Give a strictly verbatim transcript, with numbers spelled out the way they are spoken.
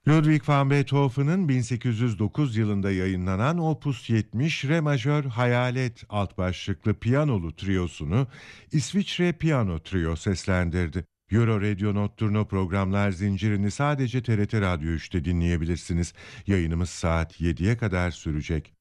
Ludwig van Beethoven'ın bin sekiz yüz dokuz yılında yayınlanan Opus yetmiş Re majör Hayalet alt başlıklı piyanolu triyosunu İsviçre Piyano Trio seslendirdi. Euro Radio Notturno programlar zincirini sadece T R T Radyo üçte dinleyebilirsiniz. Yayınımız saat yediye kadar sürecek.